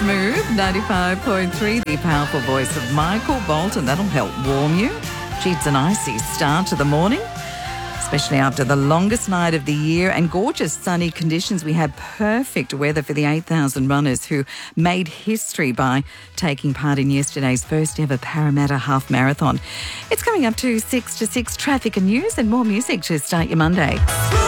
Move 95.3, the powerful voice of Michael Bolton. That'll help warm you. Gee, it's an icy start to the morning, especially after the longest night of the year and gorgeous sunny conditions. We had perfect weather for the 8,000 runners who made history by taking part in yesterday's first ever Parramatta Half Marathon. It's coming up to 6 to 6, traffic and news and more music to start your Monday.